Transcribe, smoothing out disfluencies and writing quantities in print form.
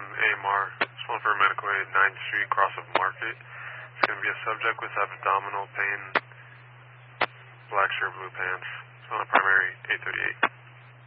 AMR. It's one for medical aid, 9th Street, cross of Market. It's going to be a subject with abdominal pain, black shirt, blue pants. It's on a primary 838.